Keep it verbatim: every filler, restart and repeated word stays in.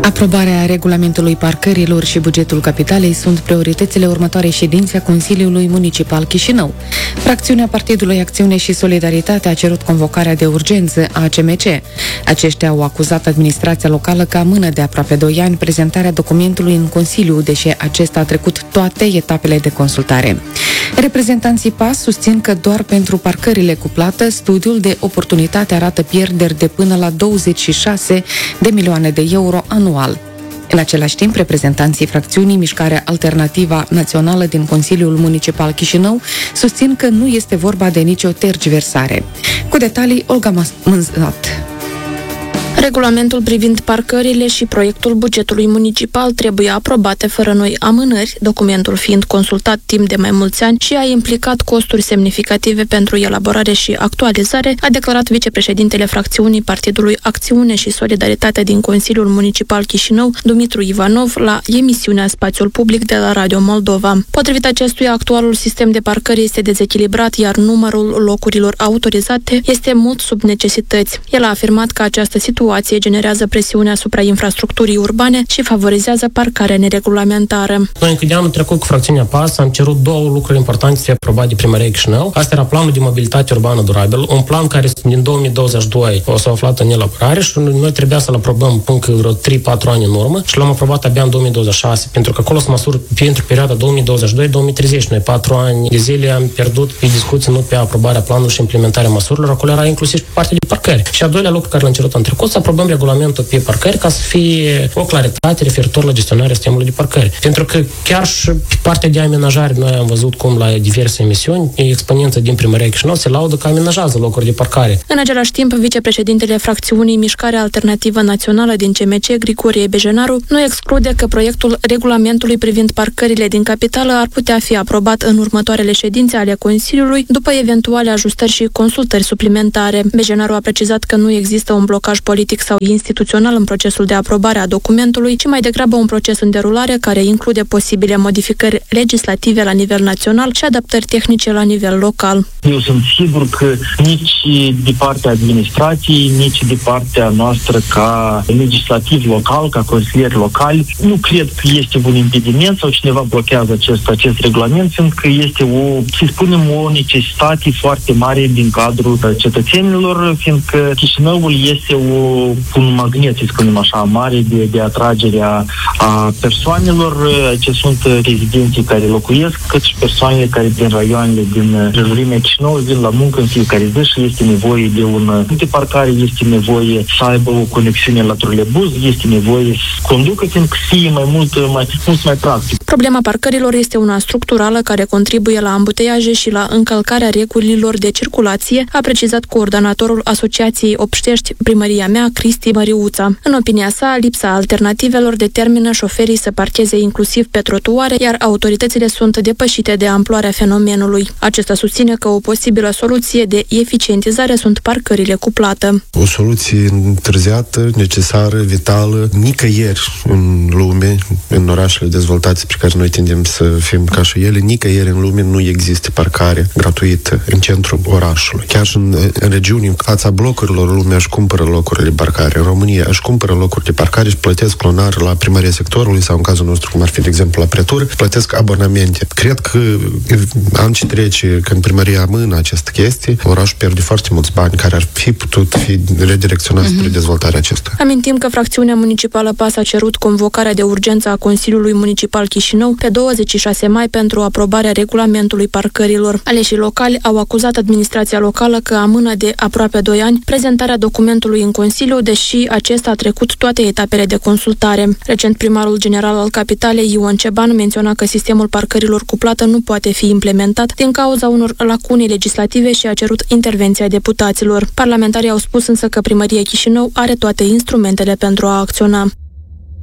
Aprobarea regulamentului parcărilor și bugetul capitalei sunt prioritățile următoarei ședințe a Consiliului Municipal Chișinău. Fracțiunea Partidului Acțiune și Solidaritate a cerut convocarea de urgență a A C M C. Aceștia au acuzat administrația locală că amână de aproape doi ani prezentarea documentului în Consiliu, deși acesta a trecut toate etapele de consultare. Reprezentanții P A S susțin că doar pentru parcările cu plată, studiul de oportunitate arată pierderi de până la douăzeci și șase de milioane de euro anual. În același timp, reprezentanții fracțiunii Mișcarea Alternativă Națională din Consiliul Municipal Chișinău susțin că nu este vorba de nicio tergiversare. Cu detalii, Olga Mânzat. Regulamentul privind parcările și proiectul bugetului municipal trebuie aprobate fără noi amânări, documentul fiind consultat timp de mai mulți ani și a implicat costuri semnificative pentru elaborare și actualizare, a declarat vicepreședintele fracțiunii Partidului Acțiune și Solidaritate din Consiliul Municipal Chișinău, Dumitru Ivanov, la emisiunea Spațiul Public de la Radio Moldova. Potrivit acestuia, actualul sistem de parcări este dezechilibrat, iar numărul locurilor autorizate este mult sub necesități. El a afirmat că această situație generează presiune asupra infrastructurii urbane și favorizează parcarea neregulamentară. Noi încă de anul trecut cu fracțiunea P A S am cerut două lucruri importante să fie aprobate de Primăria Chișinău. Asta era planul de mobilitate urbană durabil, un plan care din două mii douăzeci și doi o s-a aflat în elaborare și noi trebuia să-l aprobăm încă vreo trei patru ani în urmă și l-am aprobat abia în două mii douăzeci și șase, pentru că acolo sunt măsuri pentru perioada două mii douăzeci și doi două mii treizeci. Noi patru ani de zile am pierdut pe discuții, nu pe aprobarea planului și implementarea măsurilor. Acolo era inclusiv pe partea de parcări. Și a doilea lucru care l-am cerut în trecut, să aprobăm regulamentul pe parcări ca să fie o claritate referitor la gestionarea sistemului de parcări. Pentru că chiar și pe partea de amenajare noi am văzut cum la diverse emisiuni exponența din Primăria Chișinău se laudă că amenajează locuri de parcare. În același timp, vicepreședintele fracțiunii Mișcarea Alternativă Națională din C M C, Grigorie Bejenaru, nu exclude că proiectul regulamentului privind parcările din capitală ar putea fi aprobat în următoarele ședințe ale Consiliului, după eventuale ajustări și consultări suplimentare. Bejenaru a precizat că nu există un blocaj politic sau instituțional în procesul de aprobare a documentului, ci mai degrabă un proces în derulare care include posibile modificări legislative la nivel național și adaptări tehnice la nivel local. Eu sunt sigur că nici de partea administrației, nici de partea noastră ca legislativ local, ca consilieri locali, nu cred că este un impediment sau cineva blochează acest, acest regulament, fiindcă este o, să spunem, o necesitate foarte mare din cadrul cetățenilor, fiindcă Chișinăul este o un magnet, să spunem așa, mare de, de atragere a, a persoanelor ce sunt rezidenții care locuiesc, cât și persoanele care din raioanele din rejurimea Chișinău vin la muncă în fiecare zi și este nevoie de un punct de parcare, este nevoie să aibă o conexiune la trolebuz, este nevoie să conducă, fiindcă fie mai mult, mai, mult mai practic. Problema parcărilor este una structurală care contribuie la ambuteiaje și la încălcarea regulilor de circulație, a precizat coordonatorul Asociației Obștești Primăria Mea, Cristi Măriuța. În opinia sa, lipsa alternativelor determină șoferii să parcheze inclusiv pe trotuare, iar autoritățile sunt depășite de amploarea fenomenului. Acesta susține că o posibilă soluție de eficientizare sunt parcările cu plată. O soluție întârziată, necesară, vitală, nicăieri în lume, în orașele dezvoltate pe care noi tindem să fim ca și ele, nicăieri în lume nu există parcare gratuită în centrul orașului. Chiar și în, în regiuni, în fața blocurilor, lumea își cumpără locuri de parcare. În România își cumpără locuri de parcare și plătesc lunar la primăria sectorului sau în cazul nostru, cum ar fi, de exemplu, la pretur, plătesc abonamente. Cred că an ce trece, când primăria amână această chestie, orașul pierde foarte mulți bani care ar fi putut fi redirecționați spre mm-hmm. dezvoltarea acestea. Amintim că fracțiunea municipală P A S a cerut convocarea de urgență a Consiliului Municipal Chișinău pe douăzeci și șase mai pentru aprobarea regulamentului parcărilor. Aleșii locali au acuzat administrația locală că amână de aproape doi ani prezentarea documentului în Consiliu, deși acesta a trecut toate etapele de consultare. Recent, primarul general al capitalei, Ion Ceban, menționa că sistemul parcărilor cu plată nu poate fi implementat din cauza unor lacune legislative și a cerut intervenția deputaților. Parlamentarii au spus însă că primăria Chișinău are toate instrumentele pentru a acționa.